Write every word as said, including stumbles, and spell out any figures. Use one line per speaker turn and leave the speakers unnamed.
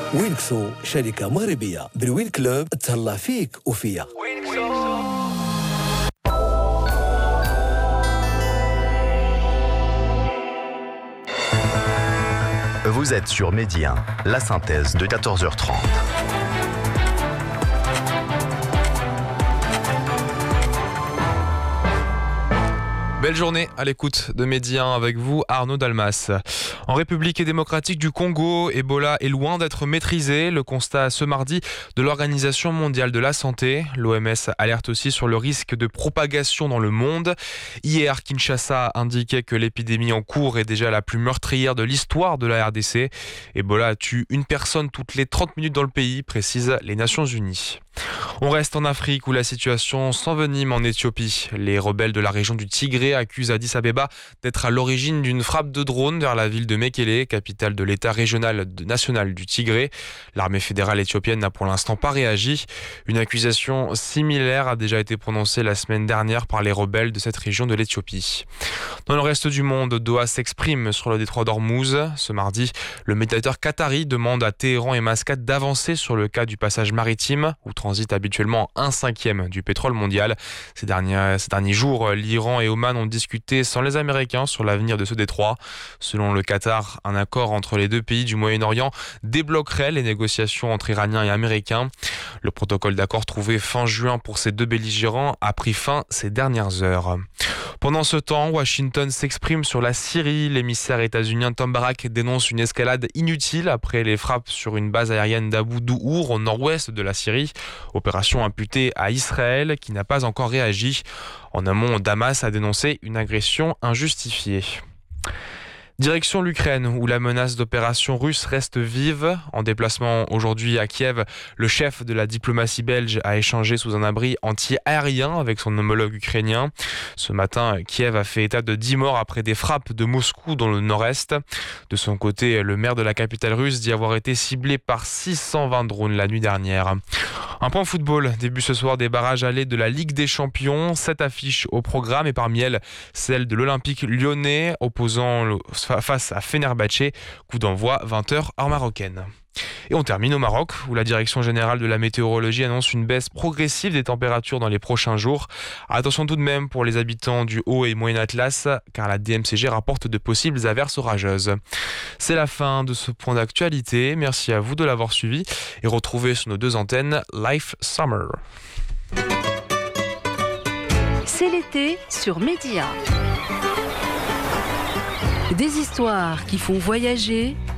وينكسو شركة مغربية بالوين كلوب تهلا فيك وفيا.
Vous êtes sur Medi un, la synthèse de quatorze heures trente.
Belle journée à l'écoute de Medi un avec vous, Arnaud Dalmas. En République démocratique du Congo, Ebola est loin d'être maîtrisé. Le constat ce mardi de l'Organisation mondiale de la santé. L'O M S alerte aussi sur le risque de propagation dans le monde. Hier, Kinshasa indiquait que l'épidémie en cours est déjà la plus meurtrière de l'histoire de la R D C. Ebola tue une personne toutes les trente minutes dans le pays, précisent les Nations Unies. On reste en Afrique où la situation s'envenime en Éthiopie. Les rebelles de la région du Tigré accusent Addis Abeba d'être à l'origine d'une frappe de drone vers la ville de Mekele, capitale de l'état régional national du Tigré. L'armée fédérale éthiopienne n'a pour l'instant pas réagi. Une accusation similaire a déjà été prononcée la semaine dernière par les rebelles de cette région de l'Éthiopie. Dans le reste du monde, Doha s'exprime sur le détroit d'Ormuz. Ce mardi, le médiateur qatari demande à Téhéran et Mascate d'avancer sur le cas du passage maritime où transite habituellement un cinquième du pétrole mondial. Ces derniers, ces derniers jours, l'Iran et Oman ont discuté sans les Américains sur l'avenir de ce détroit. Selon le Qatar, un accord entre les deux pays du Moyen-Orient débloquerait les négociations entre Iraniens et Américains. Le protocole d'accord trouvé fin juin pour ces deux belligérants a pris fin ces dernières heures. Pendant ce temps, Washington s'exprime sur la Syrie. L'émissaire états-unien Tom Barrack dénonce une escalade inutile après les frappes sur une base aérienne d'Abu Douhour au nord-ouest de la Syrie. Opération imputée à Israël qui n'a pas encore réagi. En amont, Damas a dénoncé une agression injustifiée. Direction l'Ukraine, où la menace d'opération russe reste vive. En déplacement aujourd'hui à Kiev, le chef de la diplomatie belge a échangé sous un abri anti-aérien avec son homologue ukrainien. Ce matin, Kiev a fait état de dix morts après des frappes de Moscou dans le nord-est. De son côté, le maire de la capitale russe dit avoir été ciblé par six cent vingt drones la nuit dernière. Un point football, début ce soir des barrages allés de la Ligue des Champions. Sept affiches au programme et parmi elles, celle de l'Olympique lyonnais opposant le face à Fenerbahçe, coup d'envoi vingt heures heure marocaine. Et on termine au Maroc, où la Direction générale de la météorologie annonce une baisse progressive des températures dans les prochains jours. Attention tout de même pour les habitants du Haut et Moyen Atlas, car la D M C G rapporte de possibles averses orageuses. C'est la fin de ce point d'actualité. Merci à vous de l'avoir suivi et retrouvez sur nos deux antennes Life Summer.
C'est l'été sur Medi un. Des histoires qui font voyager